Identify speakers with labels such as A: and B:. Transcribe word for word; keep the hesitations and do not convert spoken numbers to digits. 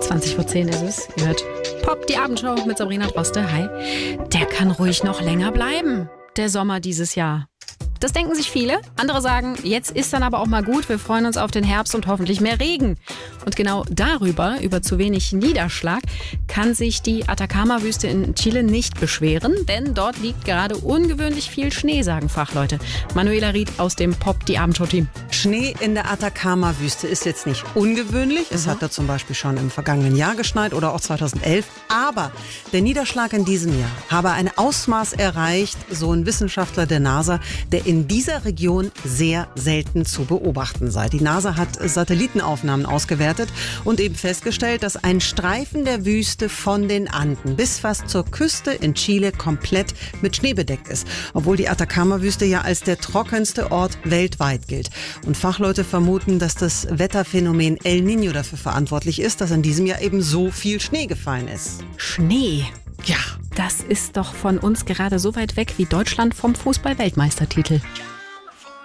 A: zwanzig vor zehn ist es. Ihr hört Pop, die Abendshow mit Sabrina Droste. Hi. Der kann ruhig noch länger bleiben, der Sommer dieses Jahr. Das denken sich viele. Andere sagen, jetzt ist dann aber auch mal gut. Wir freuen uns auf den Herbst und hoffentlich mehr Regen. Und genau darüber, über zu wenig Niederschlag, kann sich die Atacama-Wüste in Chile nicht beschweren. Denn dort liegt gerade ungewöhnlich viel Schnee, sagen Fachleute. Manuela Ried aus dem Pop, die Abendshow-Team.
B: Schnee in der Atacama-Wüste ist jetzt nicht ungewöhnlich. Es
A: Mhm.
B: hat da zum Beispiel schon im vergangenen Jahr geschneit oder auch zweitausendelf. Aber der Niederschlag in diesem Jahr habe ein Ausmaß erreicht, so ein Wissenschaftler der NASA, der in dieser Region sehr selten zu beobachten sei. Die NASA hat Satellitenaufnahmen ausgewertet und eben festgestellt, dass ein Streifen der Wüste von den Anden bis fast zur Küste in Chile komplett mit Schnee bedeckt ist. Obwohl die Atacama-Wüste ja als der trockenste Ort weltweit gilt. Und Fachleute vermuten, dass das Wetterphänomen El Niño dafür verantwortlich ist, dass in diesem Jahr eben so viel Schnee gefallen ist.
A: Schnee.
B: Ja.
A: Das ist doch von uns gerade so weit weg wie Deutschland vom Fußball-Weltmeistertitel.